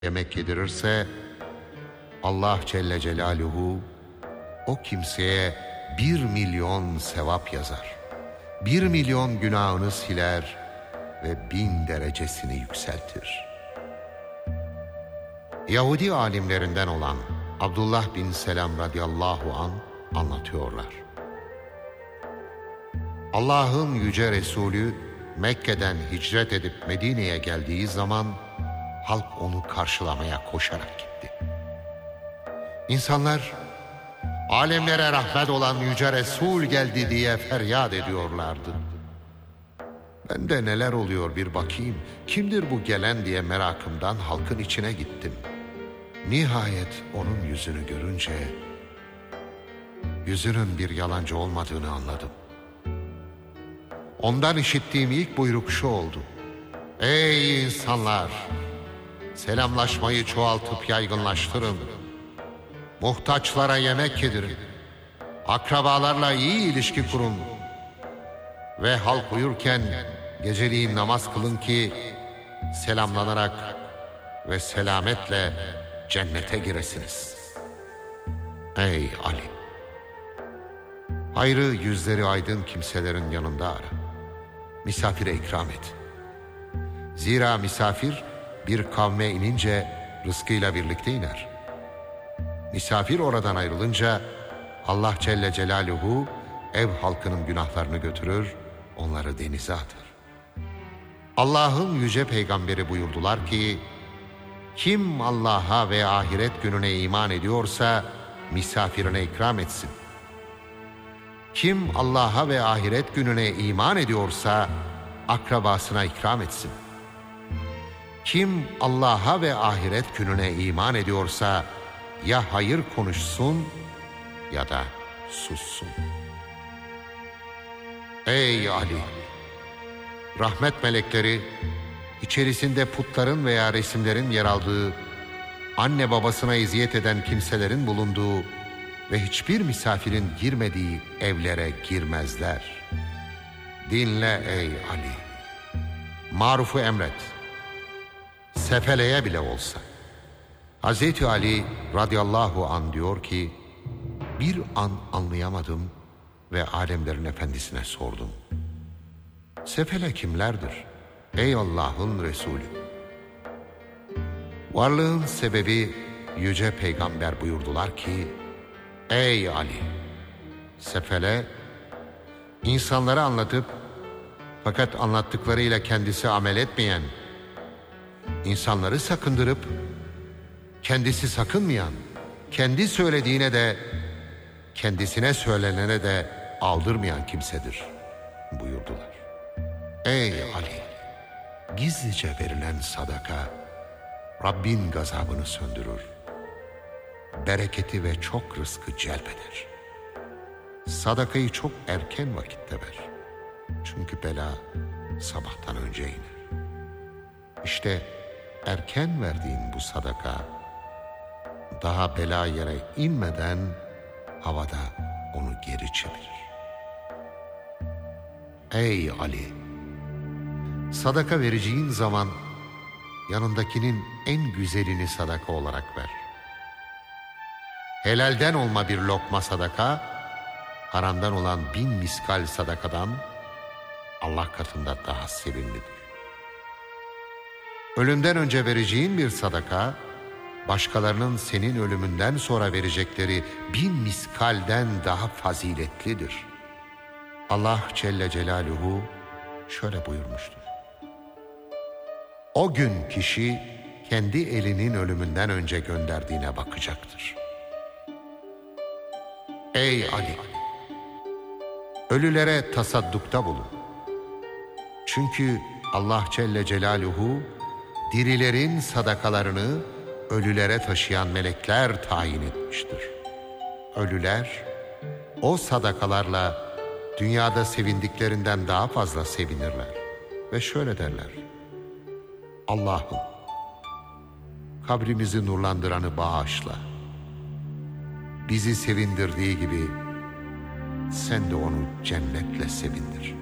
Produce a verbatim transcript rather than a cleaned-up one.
yemek yedirirse Allah Celle Celaluhu o kimseye bir milyon sevap yazar. Bir milyon günahını siler ve bin derecesini yükseltir. Yahudi alimlerinden olan Abdullah bin Selam radıyallahu an anlatıyorlar. Allah'ın yüce Resulü Mekke'den hicret edip Medine'ye geldiği zaman halk onu karşılamaya koşarak gitti. İnsanlar alemlere rahmet olan yüce Resul geldi diye feryat ediyorlardı. Ben de neler oluyor bir bakayım, kimdir bu gelen diye merakımdan halkın içine gittim. Nihayet onun yüzünü görünce yüzünün bir yalancı olmadığını anladım. Ondan işittiğim ilk buyruk şu oldu: Ey insanlar! Selamlaşmayı çoğaltıp yaygınlaştırın. Muhtaçlara yemek yedirin. Akrabalarla iyi ilişki kurun. Ve halk uyurken geceliğin namaz kılın ki selamlanarak ve selametle cennete giresiniz. Ey Ali! Hayrı yüzleri aydın kimselerin yanında ara. Misafire ikram et. Zira misafir bir kavme inince rızkıyla birlikte iner. Misafir oradan ayrılınca Allah Celle Celaluhu ev halkının günahlarını götürür, onları denize atar. Allah'ın yüce peygamberi buyurdular ki, kim Allah'a ve ahiret gününe iman ediyorsa misafirine ikram etsin. Kim Allah'a ve ahiret gününe iman ediyorsa akrabasına ikram etsin. Kim Allah'a ve ahiret gününe iman ediyorsa ya hayır konuşsun ya da sussun. Ey Ali! Rahmet melekleri içerisinde putların veya resimlerin yer aldığı, anne babasına eziyet eden kimselerin bulunduğu ve hiçbir misafirin girmediği evlere girmezler. Dinle ey Ali! Marufu emret. Sefeleye bile olsa. Hazreti Ali radıyallahu an diyor ki, bir an anlayamadım ve alemlerin efendisine sordum. Sefele kimlerdir? Ey Allah'ın Resulü! Varlığın sebebi yüce peygamber buyurdular ki, ey Ali! Sefele, insanlara anlatıp fakat anlattıklarıyla kendisi amel etmeyen, insanları sakındırıp kendisi sakınmayan, kendi söylediğine de kendisine söylenene de aldırmayan kimsedir buyurdular. Ey Ali! Gizlice verilen sadaka Rabbin gazabını söndürür. Bereketi ve çok rızkı celbeder. Sadakayı çok erken vakitte ver. Çünkü bela sabahtan önce iner. İşte erken verdiğin bu sadaka daha bela yere inmeden havada onu geri çevirir. Ey Ali! Sadaka vereceğin zaman yanındakinin en güzelini sadaka olarak ver. Helalden olma bir lokma sadaka, haramdan olan bin miskal sadakadan Allah katında daha sevimlidir. Ölümden önce vereceğin bir sadaka, başkalarının senin ölümünden sonra verecekleri bin miskalden daha faziletlidir. Allah Celle Celaluhu şöyle buyurmuştur: o gün kişi kendi elinin ölümünden önce gönderdiğine bakacaktır. Ey Ali! Ölülere tasaddukta bulun. Çünkü Allah Celle Celaluhu dirilerin sadakalarını ölülere taşıyan melekler tayin etmiştir. Ölüler o sadakalarla dünyada sevindiklerinden daha fazla sevinirler ve şöyle derler: Allah'ım, kabrimizi nurlandıranı bağışla. Bizi sevindirdiği gibi sen de onu cennetle sevindir.